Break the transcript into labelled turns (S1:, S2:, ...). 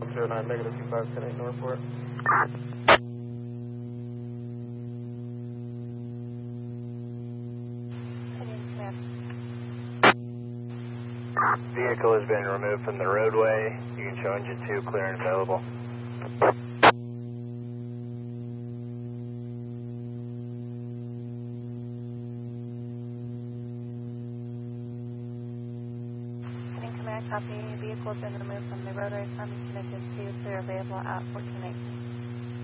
S1: 09 negative 2510 Northport.
S2: Vehicle has been removed from the roadway. You can show engine 2 clear and available.
S3: Heading command, copy. Vehicle has been removed from the roadway from connected to clear available at 1418.